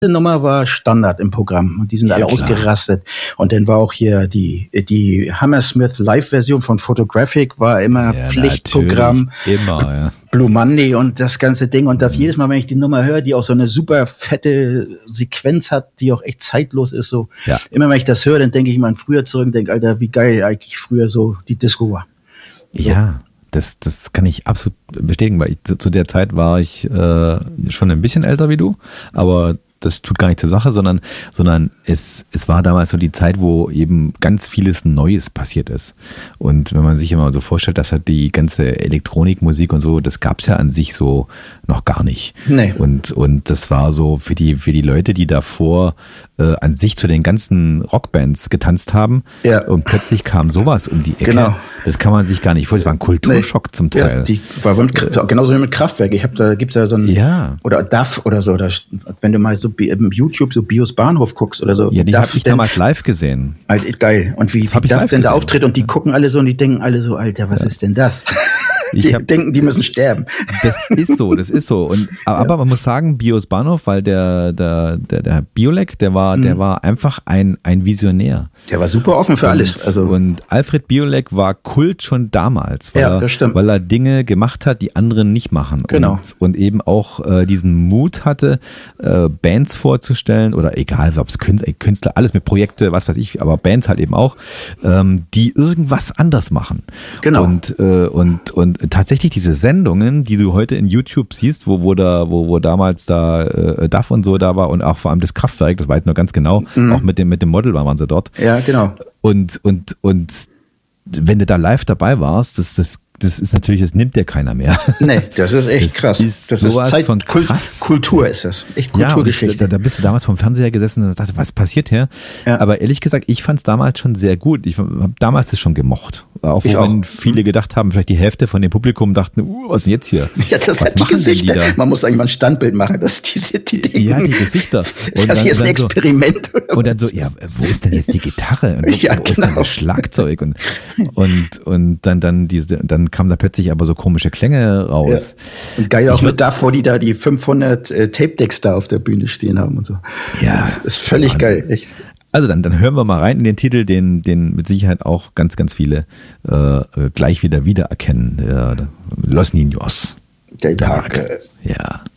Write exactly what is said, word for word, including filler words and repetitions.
Nummer war Standard im Programm und die sind ja, alle klar. ausgerastet. Und dann war auch hier die die Hammersmith Live-Version von Photographic war immer ja, Pflichtprogramm. Immer, ja. Blue Monday und das ganze Ding. Und das mhm. jedes Mal, wenn ich die Nummer höre, die auch so eine super fette Sequenz hat, die auch echt zeitlos ist, so. Ja. Immer wenn ich das höre, dann denke ich mal an früher zurück und denke, Alter, wie geil eigentlich früher so die Disco war. So. Ja. Das, das kann ich absolut bestätigen, weil ich, zu der Zeit war ich äh, schon ein bisschen älter wie du, aber das tut gar nicht zur Sache, sondern, sondern es, es war damals so die Zeit, wo eben ganz vieles Neues passiert ist. Und wenn man sich immer so vorstellt, dass halt die ganze Elektronikmusik und so, das gab es ja an sich so noch gar nicht. Nee. Und, und das war so für die, für die Leute, die davor äh, an sich zu den ganzen Rockbands getanzt haben ja. und plötzlich kam sowas um die Ecke. Genau. Das kann man sich gar nicht vorstellen. Das war ein Kulturschock nee. zum Teil. Ja, die war genauso wie mit Kraftwerk. Ich habe da gibt's ja so ein ja. oder D A F oder so. Da, wenn du mal so im YouTube so Bios Bahnhof guckst oder so. Ja, die habe ich damals live gesehen. Halt, geil. Und wie, wie D A F denn da auftritt und die gucken alle so und die denken alle so, Alter, was ja. ist denn das? Die hab, denken, die müssen sterben. Das ist so, das ist so. Und, aber ja. man muss sagen, Bios Bahnhof, weil der, der, der, der Biolek, der war, mhm. der war einfach ein, ein Visionär. Der war super offen für und, alles. Also. Und Alfred Biolek war Kult schon damals, weil, ja, er, das stimmt. weil er Dinge gemacht hat, die andere nicht machen. Genau. Und, und eben auch äh, diesen Mut hatte, äh, Bands vorzustellen oder egal, ob es Künstler, Künstler, alles mit Projekte, was weiß ich, aber Bands halt eben auch, ähm, die irgendwas anders machen. Genau. Und, äh, und, und tatsächlich diese Sendungen, die du heute in YouTube siehst, wo, wo, da, wo, wo damals da äh, D A F und so da war und auch vor allem das Kraftwerk, das weiß ich nur ganz genau, mhm. auch mit dem, mit dem Model waren sie dort. Ja, genau. Und, und, und wenn du da live dabei warst, das, das, das ist natürlich, das nimmt dir keiner mehr. Nee, das ist echt das krass. Ist das sowas ist Zeit, von krass. Kultur ist das. Echt Kulturgeschichte. Ja, da, da bist du damals vom Fernseher gesessen und dachte, was passiert hier? Ja. Aber ehrlich gesagt, ich fand es damals schon sehr gut. Ich habe damals es schon gemocht. Auch ich wenn auch. viele gedacht haben, vielleicht die Hälfte von dem Publikum dachten, uh, was ist denn jetzt hier? Ja, das was hat die Gesichter. Die Man muss eigentlich mal ein Standbild machen, dass diese, die denken, ja, die Gesichter. Und das hier ist ein Experiment. So, oder und dann so, ja, wo ist denn jetzt die Gitarre? Und wo, ja, wo ist genau. denn das Schlagzeug? Und, und, und dann, dann diese, dann kam da plötzlich aber so komische Klänge raus. Ja. Und geil auch ich mit D A F, wo die da die fünfhundert äh, Tape-Decks da auf der Bühne stehen haben und so. Ja. Das ist völlig Wahnsinn. Geil, echt. Also dann, dann hören wir mal rein in den Titel, den, den mit Sicherheit auch ganz, ganz viele äh, gleich wieder wiedererkennen. Der, der Los Niños. Del Parque. Ja.